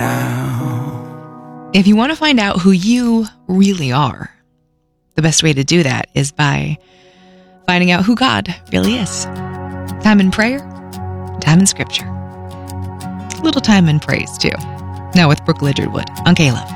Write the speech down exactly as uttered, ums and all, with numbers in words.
now. If you want to find out who you really are, the best way to do that is by finding out who God really is. Time in prayer, time in scripture. A little time in praise, too. Now with Brooke Liddard Wood on K Love.